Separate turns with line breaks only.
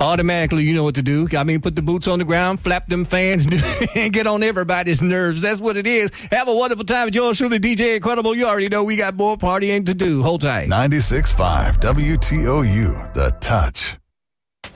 Automatically, you know what to do. I mean, put the boots on the ground, flap them fans, and get on everybody's nerves. That's what it is. Have a wonderful time. Yours truly, DJ Incredible. You already know we got more partying to do. Hold tight.
96.5 WTOU, The Touch.